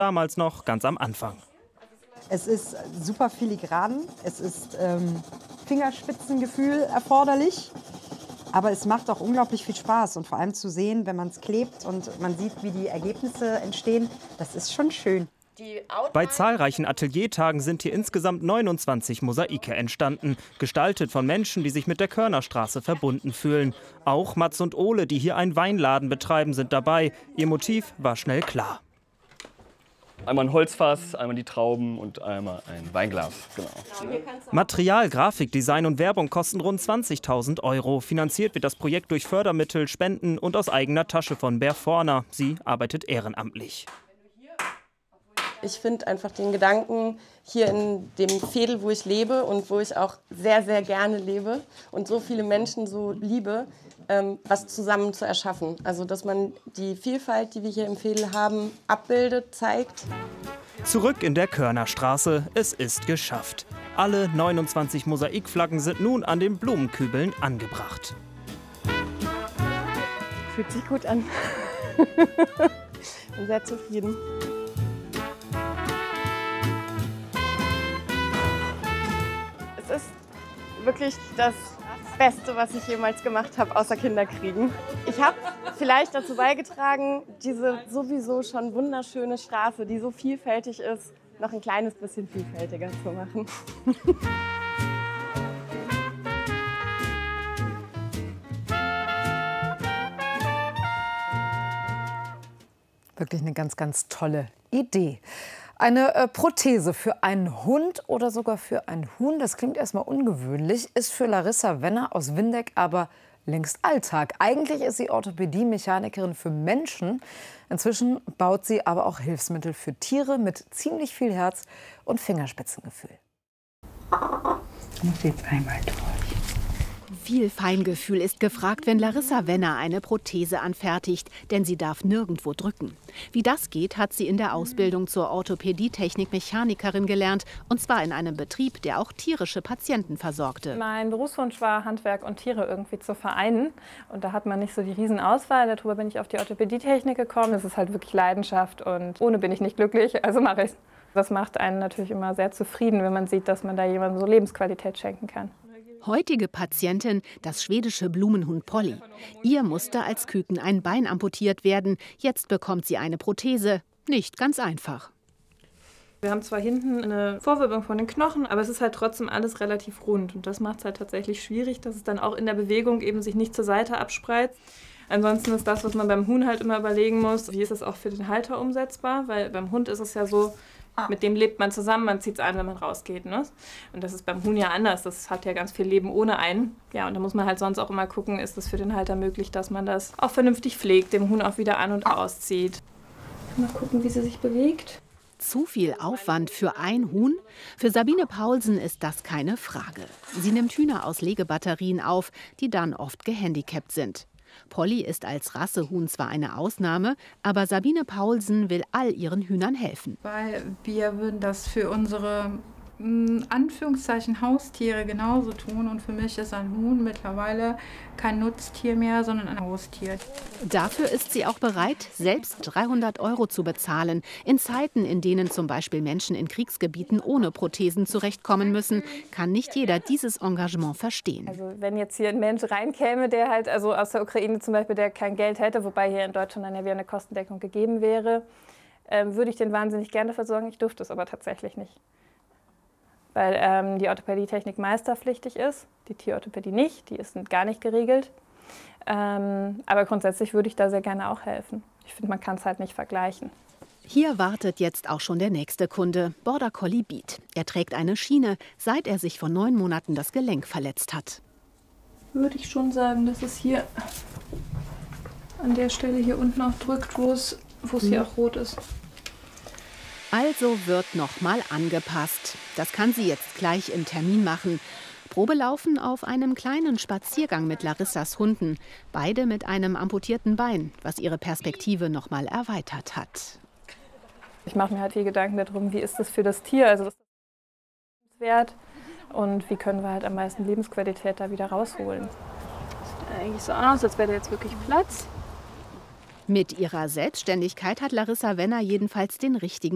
damals noch ganz am Anfang. Es ist super filigran, es ist Fingerspitzengefühl erforderlich, aber es macht auch unglaublich viel Spaß. Und vor allem zu sehen, wenn man es klebt und man sieht, wie die Ergebnisse entstehen, das ist schon schön. Bei zahlreichen Ateliertagen sind hier insgesamt 29 Mosaike entstanden, gestaltet von Menschen, die sich mit der Körnerstraße verbunden fühlen. Auch Mats und Ole, die hier einen Weinladen betreiben, sind dabei. Ihr Motiv war schnell klar. Einmal ein Holzfass, einmal die Trauben und einmal ein Weinglas. Genau. Material, Grafikdesign und Werbung kosten rund 20.000 €. Finanziert wird das Projekt durch Fördermittel, Spenden und aus eigener Tasche von Bär Forner. Sie arbeitet ehrenamtlich. Ich finde einfach den Gedanken, hier in dem Veedel, wo ich lebe und wo ich auch sehr, sehr gerne lebe und so viele Menschen so liebe, was zusammen zu erschaffen. Also, dass man die Vielfalt, die wir hier im Veedel haben, abbildet, zeigt. Zurück in der Körnerstraße. Es ist geschafft. Alle 29 Mosaikflaggen sind nun an den Blumenkübeln angebracht. Fühlt sich gut an. Bin sehr zufrieden. Es ist wirklich das Beste, was ich jemals gemacht habe, außer Kinder kriegen. Ich habe vielleicht dazu beigetragen, diese sowieso schon wunderschöne Straße, die so vielfältig ist, noch ein kleines bisschen vielfältiger zu machen. Wirklich eine ganz, ganz tolle Idee. Eine Prothese für einen Hund oder sogar für ein Huhn, das klingt erstmal ungewöhnlich, ist für Larissa Wenner aus Windeck aber längst Alltag. Eigentlich ist sie Orthopädie-Mechanikerin für Menschen. Inzwischen baut sie aber auch Hilfsmittel für Tiere mit ziemlich viel Herz und Fingerspitzengefühl. Ich muss jetzt einmal durch. Viel Feingefühl ist gefragt, wenn Larissa Wenner eine Prothese anfertigt, denn sie darf nirgendwo drücken. Wie das geht, hat sie in der Ausbildung zur Orthopädie-Technik-Mechanikerin gelernt, und zwar in einem Betrieb, der auch tierische Patienten versorgte. Mein Berufswunsch war, Handwerk und Tiere irgendwie zu vereinen, und da hat man nicht so die Riesenauswahl. Darüber bin ich auf die Orthopädie-Technik gekommen. Das ist halt wirklich Leidenschaft und ohne bin ich nicht glücklich, also mache ich es. Das macht einen natürlich immer sehr zufrieden, wenn man sieht, dass man da jemandem so Lebensqualität schenken kann. Heutige Patientin, das schwedische Blumenhuhn Polly. Ihr musste als Küken ein Bein amputiert werden. Jetzt bekommt sie eine Prothese. Nicht ganz einfach. Wir haben zwar hinten eine Vorwölbung von den Knochen, aber es ist halt trotzdem alles relativ rund. Und das macht es halt tatsächlich schwierig, dass es dann auch in der Bewegung eben sich nicht zur Seite abspreizt. Ansonsten ist das, was man beim Huhn halt immer überlegen muss, wie ist es auch für den Halter umsetzbar? Weil beim Hund ist es ja so, mit dem lebt man zusammen, man zieht es an, wenn man rausgeht. Ne? Und das ist beim Huhn ja anders. Das hat ja ganz viel Leben ohne einen. Ja, und da muss man halt sonst auch immer gucken, ist es für den Halter möglich, dass man das auch vernünftig pflegt, dem Huhn auch wieder an- und auszieht. Mal gucken, wie sie sich bewegt. Zu viel Aufwand für ein Huhn? Für Sabine Paulsen ist das keine Frage. Sie nimmt Hühner aus Legebatterien auf, die dann oft gehandicapt sind. Polly ist als Rassehuhn zwar eine Ausnahme, aber Sabine Paulsen will all ihren Hühnern helfen. Weil wir würden das für unsere Anführungszeichen Haustiere genauso tun. Und für mich ist ein Huhn mittlerweile kein Nutztier mehr, sondern ein Haustier. Dafür ist sie auch bereit, selbst 300 € zu bezahlen. In Zeiten, in denen zum Beispiel Menschen in Kriegsgebieten ohne Prothesen zurechtkommen müssen, kann nicht jeder dieses Engagement verstehen. Also wenn jetzt hier ein Mensch reinkäme, der halt also aus der Ukraine zum Beispiel, der kein Geld hätte, wobei hier in Deutschland dann ja wieder eine Kostendeckung gegeben wäre, würde ich den wahnsinnig gerne versorgen. Ich dürfte es aber tatsächlich nicht. Weil die Orthopädie-Technik meisterpflichtig ist, die Tierorthopädie nicht, die ist gar nicht geregelt. Aber grundsätzlich würde ich da sehr gerne auch helfen. Ich finde, man kann es halt nicht vergleichen. Hier wartet jetzt auch schon der nächste Kunde, Border Collie Beat. Er trägt eine Schiene, seit er sich vor 9 Monaten das Gelenk verletzt hat. Würde ich schon sagen, dass es hier an der Stelle hier unten auch drückt, wo es hier auch rot ist. Also wird nochmal angepasst. Das kann sie jetzt gleich im Termin machen. Probelaufen auf einem kleinen Spaziergang mit Larissas Hunden. Beide mit einem amputierten Bein, was ihre Perspektive nochmal erweitert hat. Ich mache mir halt viel Gedanken darum, wie ist das für das Tier, also das ist wert, und wie können wir halt am meisten Lebensqualität da wieder rausholen. Das sieht eigentlich so aus, als wäre da jetzt wirklich Platz. Mit ihrer Selbstständigkeit hat Larissa Wenner jedenfalls den richtigen